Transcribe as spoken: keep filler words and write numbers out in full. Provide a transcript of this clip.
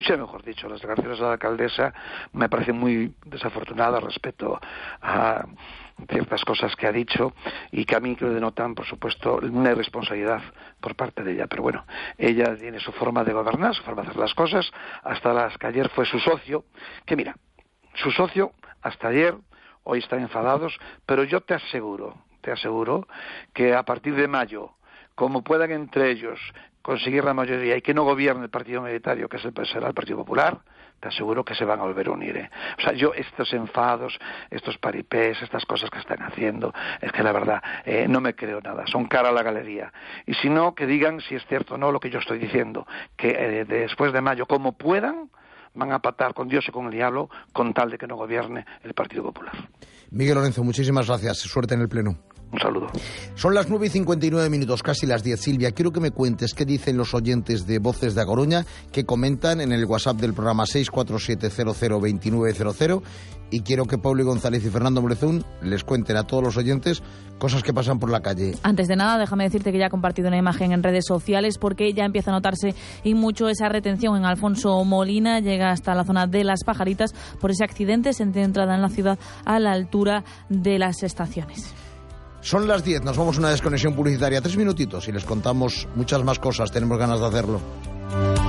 Sí, mejor dicho, las declaraciones de la alcaldesa me parecen muy desafortunadas respecto a ciertas cosas que ha dicho y que a mí que me denotan, por supuesto, una irresponsabilidad por parte de ella. Pero bueno, ella tiene su forma de gobernar, su forma de hacer las cosas, hasta las que ayer fue su socio, que mira, su socio hasta ayer, hoy están enfadados, pero yo te aseguro, te aseguro que a partir de mayo, como puedan entre ellos conseguir la mayoría y que no gobierne el partido mayoritario, que es el, será el Partido Popular, te aseguro que se van a volver a unir, ¿eh? O sea, yo estos enfados, estos paripés, estas cosas que están haciendo, es que la verdad eh, no me creo nada, son cara a la galería. Y si no, que digan si es cierto o no lo que yo estoy diciendo, que eh, después de mayo, como puedan, van a patar con Dios y con el diablo con tal de que no gobierne el Partido Popular. Miguel Lorenzo, muchísimas gracias. Suerte en el Pleno. Un saludo. Son las nueve y cincuenta y nueve minutos, casi las diez. Silvia, quiero que me cuentes qué dicen los oyentes de Voces de A Coruña, que comentan en el WhatsApp del programa seis cuatro siete cero cero dos nueve cero cero, y quiero que Pablo González y Fernando Morezún les cuenten a todos los oyentes cosas que pasan por la calle. Antes de nada, déjame decirte que ya he compartido una imagen en redes sociales porque ya empieza a notarse y mucho esa retención en Alfonso Molina, llega hasta la zona de Las Pajaritas por ese accidente, se entrada en la ciudad a la altura de las estaciones. Son las diez, nos vamos a una desconexión publicitaria, tres minutitos y les contamos muchas más cosas, tenemos ganas de hacerlo.